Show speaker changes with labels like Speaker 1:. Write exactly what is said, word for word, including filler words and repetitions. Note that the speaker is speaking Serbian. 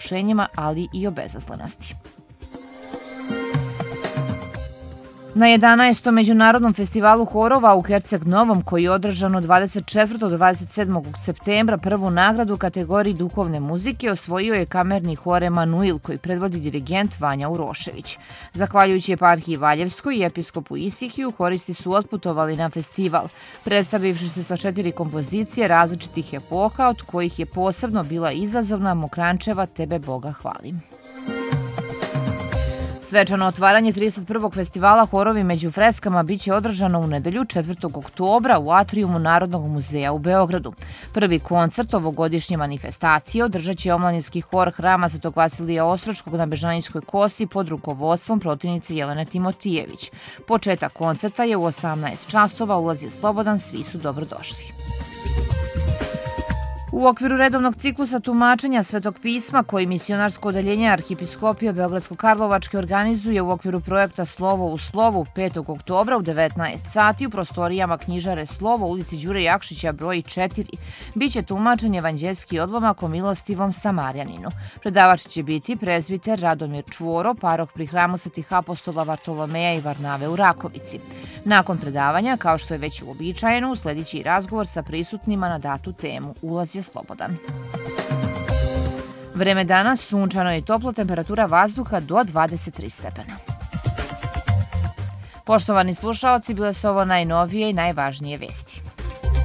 Speaker 1: iskušenjima, ali i o bezazlenosti. Na jedanaestom Međunarodnom festivalu horova u Herceg Novom, koji je održan od dvadeset četvrtog do dvadeset sedmog septembra, prvu nagradu u kategoriji duhovne muzike osvojio je kamerni hor Emanuil, koji predvodi dirigent Vanja Urošević. Zahvaljujući eparhiji Valjevskoj i episkopu Isihiju, horisti su otputovali na festival, predstavivši se sa četiri kompozicije različitih epoha, od kojih je posebno bila izazovna Mokrančeva Tebe Boga hvalim. Svečano otvaranje trideset prvog festivala Horovi među freskama biće održano u nedelju četvrtog oktobra u atrijumu Narodnog muzeja u Beogradu. Prvi koncert ovogodišnje manifestacije održat će omladinski hor Hrama Svetog Vasilija Ostroškog na Bežanijskoj kosi pod rukovodstvom protivnice Jelene Timotijević. Početak koncerta je u osamnaest časova, ulaz je slobodan, svi su dobrodošli. U okviru redovnog ciklusa tumačenja Svetog pisma koji misionarsko odeljenje Arhipiskopije Beogradsko-Karlovačke organizuje u okviru projekta Slovo u slovu petog oktobra u devetnaest sati u prostorijama knjižare Slovo u ulici Đure Jakšića broj četiri biće tumačen evanđeljski odlomak o milostivom Samarjaninu. Predavač će biti prezbiter Radomir Čvoro, paroh pri hramu Svetih apostola Vartolomeja i Varnave u Rakovici. Nakon predavanja, kao što je već uobičajeno, usledit će i razgovor sa prisutnima na datu temu. Ulaz je slobodan. Vreme danas sunčano i toplo, temperatura vazduha do dvadeset tri stepena. Poštovani slušaoci, bile su ovo najnovije i najvažnije vesti.